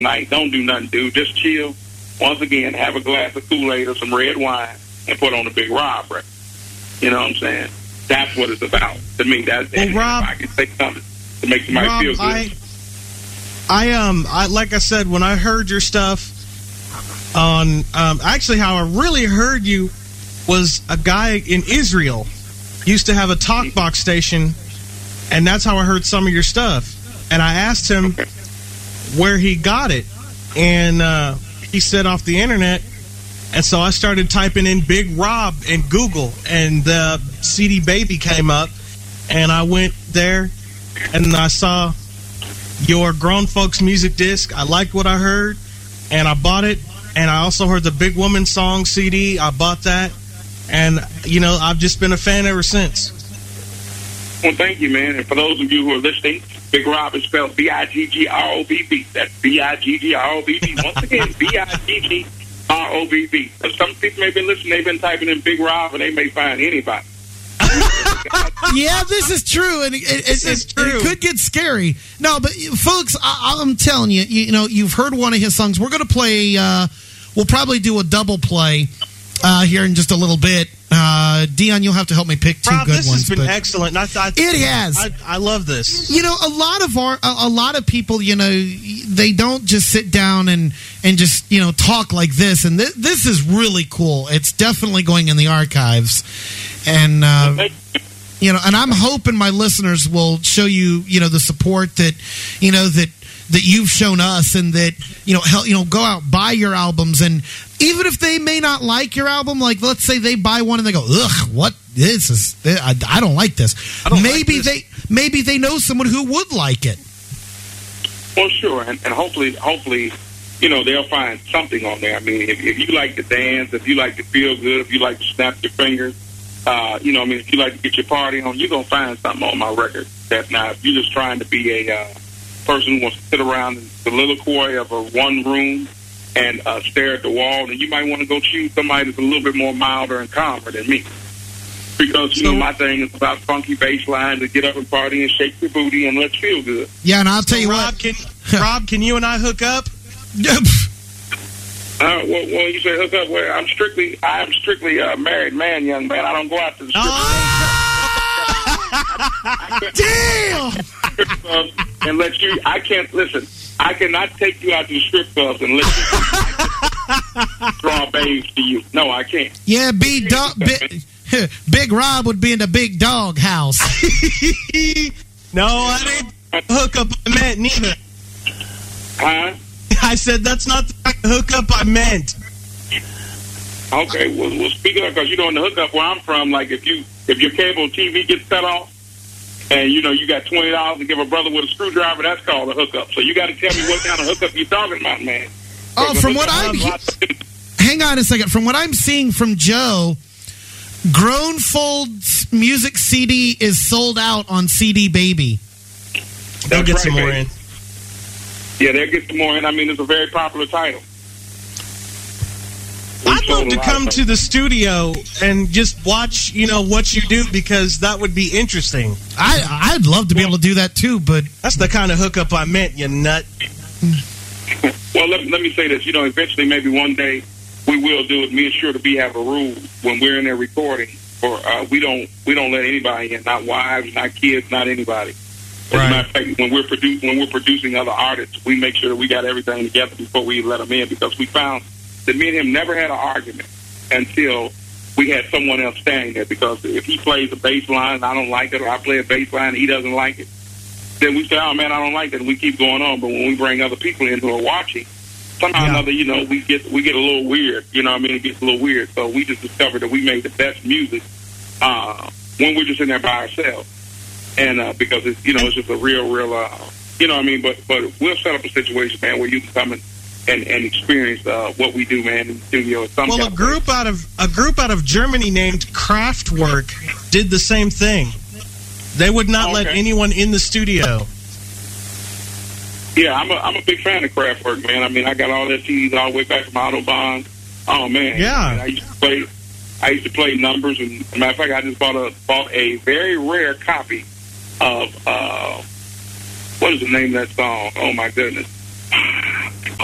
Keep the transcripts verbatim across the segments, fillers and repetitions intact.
night. Don't do nothing, dude. Just chill. Once again, have a glass of Kool-Aid or some red wine and put on a Big Rob record. You know what I'm saying? That's what it's about to me. That's well, Rob, if I can say something to make somebody Rob, feel good. I, I um, I like I said, when I heard your stuff on, um, actually, how I really heard you was a guy in Israel used to have a talk box station, and that's how I heard some of your stuff. And I asked him where he got it, and uh, he said off the internet. And so I started typing in Big Rob in Google, and the C D Baby came up, and I went there, and I saw your Grown Folks music disc. I liked what I heard, and I bought it. And I also heard the Big Woman song C D. I bought that. And, you know, I've just been a fan ever since. Well, thank you, man. And for those of you who are listening, Big Rob is spelled B I G G R O B B. That's B I G G R O B B. Once again, B I G G R O B B. Some people may be listening, they've been typing in Big Rob, and they may find anybody. Yeah, this is true, and it, it, this it, is true. it could get scary. No, but folks, I, I'm telling you, you, you know, you've heard one of his songs. We're going to play. Uh, we'll probably do a double play uh, here in just a little bit. Uh, Dion, you'll have to help me pick two Rob, good this ones. This has been but excellent. I, I, it has. I, I love this. You know, a lot of our, a, a lot of people, you know, they don't just sit down and and just you know talk like this. And th- this is really cool. It's definitely going in the archives, and. Uh, You know, and I'm hoping my listeners will show you, you know, the support that, you know, that that you've shown us, and that, you know, help, you know, go out, buy your albums, and even if they may not like your album, like let's say they buy one and they go, ugh, what this is, I, I don't like this. Don't maybe like this. they maybe they know someone who would like it. Well, sure, and, and hopefully, hopefully, you know, they'll find something on there. I mean, if, if you like to dance, if you like to feel good, if you like to snap your fingers. Uh, you know, I mean, if you like to get your party on, you're going to find something on my record. That's not, if you're just trying to be a uh, person who wants to sit around in the soliloquy of a one room and uh, stare at the wall, then you might want to go choose somebody that's a little bit more milder and calmer than me. Because, you so, know, my thing is about funky bass line to get up and party and shake your booty and let's feel good. Yeah, and I'll tell so you Rob, what. Can, Rob, can you and I hook up? Uh, well, well, you say hook up. Well, I'm strictly, I'm strictly a married man, young man. I don't go out to the strip clubs. Oh. Damn! And let you. I can't listen. I cannot take you out to the strip clubs and let you draw babes to you. No, I can't. Yeah, big dog. Big, Big Rob would be in the big dog house. No, I didn't hook up. I meant neither. Huh? I said that's not the hookup I meant. Okay, well, well speak up, because you know in the hookup where I'm from, like if you if your cable T V gets cut off, and you know you got twenty dollars to give a brother with a screwdriver, that's called a hookup. So you got to tell me what kind of hookup you're talking about, man. Oh, from what I'm he- hang on a second. From what I'm seeing from Joe, Grown Folks music C D is sold out on C D Baby. They'll get right, some more baby. in. Yeah, they'll get some more in. I mean, it's a very popular title. I'd love to come to the studio and just watch, you know, what you do, because that would be interesting. I, I'd love to be able to do that too, but... That's the kind of hookup I meant, you nut. Well, let, let me say this. You know, eventually, maybe one day, we will do it. Me and Sure to Be have a rule when we're in there recording, or uh, we don't we don't let anybody in, not wives, not kids, not anybody. As Right. a matter of fact, when we're, produ- when we're producing other artists, we make sure that we got everything together before we let them in, because we found that me and him never had an argument until we had someone else standing there. Because if he plays a bass line and I don't like it, or I play a bass line and he doesn't like it, then we say, oh, man, I don't like that, and we keep going on. But when we bring other people in who are watching, somehow or Yeah. another, you know, we get we get a little weird. You know what I mean? It gets a little weird. So we just discovered that we made the best music uh, when we're just in there by ourselves. And uh, because it's, you know, it's just a real, real, uh, you know what I mean? But but we'll set up a situation, man, where you can come and, and, and experience uh, what we do, man, in the studio. Some Well, a group out of a group out of Germany named Kraftwerk did the same thing. They would not Okay. let anyone in the studio. Yeah, I'm a, I'm a big fan of Kraftwerk, man. I mean, I got all their C Ds all the way back from Autobahn. Oh, man. Yeah. Man, I used to play I used to play numbers. And, as a matter of fact, I just bought a, bought a very rare copy of, uh, what is the name of that song? Oh, my goodness.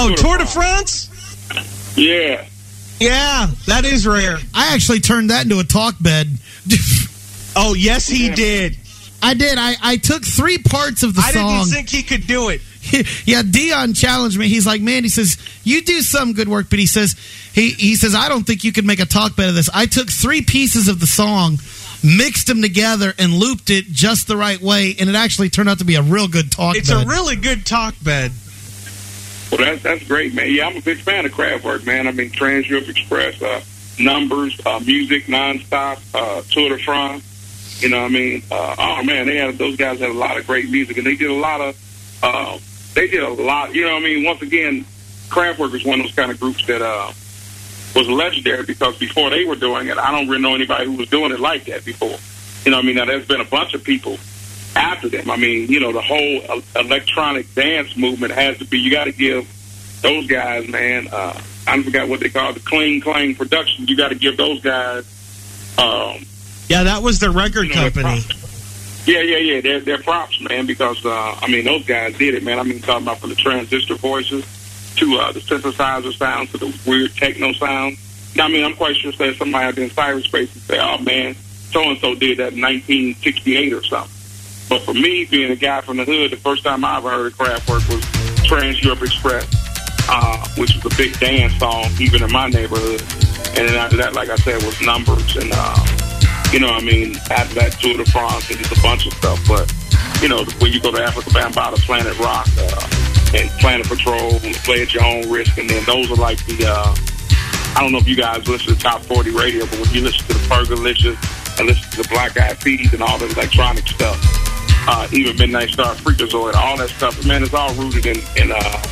Oh, Tour de France? Yeah. Yeah, that is rare. I actually turned that into a talk bed. Oh, yes, he did. I did. I, I took three parts of the I song. I didn't think he could do it. Yeah, Dion challenged me. He's like, man, he says, you do some good work, but he says, he, he says, I don't think you could make a talk bed of this. I took three pieces of the song, mixed them together, and looped it just the right way, and it actually turned out to be a real good talk it's bed. It's a really good talk bed. Well, that's, that's great, man. Yeah, I'm a big fan of Kraftwerk, man. I mean, Trans Europe Express, uh, Numbers, uh, Music, Nonstop, uh, Tour de France. You know what I mean? Uh, oh, man, they had those guys had a lot of great music, and they did a lot of, uh, they did a lot. You know what I mean? Once again, Kraftwerk is one of those kind of groups that uh, was legendary because before they were doing it, I don't really know anybody who was doing it like that before. You know what I mean? Now, there's been a bunch of people after them. I mean, you know, the whole electronic dance movement has to be, you got to give those guys, man, uh, I forgot what they call it, the Clean Clang production. You got to give those guys. Um, yeah, that was the record you know, company. Yeah, yeah, yeah. They're, they're props, man, because, uh, I mean, those guys did it, man. I mean, talking about from the transistor voices to uh, the synthesizer sound to the weird techno sound. I mean, I'm quite sure that somebody out there in cyberspace and say, oh, man, so-and-so did that in nineteen sixty-eight or something. But for me, being a guy from the hood, the first time I ever heard of Kraftwerk was Trans Europe Express, uh, which was a big dance song, even in my neighborhood. And then after that, like I said, was Numbers. And, uh, you know what I mean, after that, Tour de France and just a bunch of stuff. But, you know, when you go to Africa Bambaataa, Planet Rock, uh, and Planet Patrol, and Play at Your Own Risk, and then those are like the, uh, I don't know if you guys listen to Top forty Radio, but when you listen to the Fergalicious and listen to the Black Eyed Peas and all the electronic stuff, uh, even Midnight Star, Freakazoid, all that stuff, man, it's all rooted in in, uh,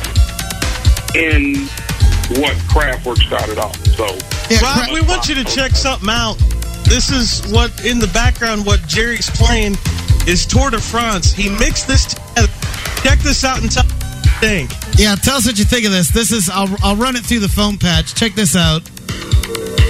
in what Kraftwerk started off. So, yeah, Rob, we want you to check something out. This is what, in the background, what Jerry's playing is Tour de France. He mixed this together. Check this out and tell us what you think. Yeah, tell us what you think of this. This is, I'll, I'll run it through the phone patch. Check this out.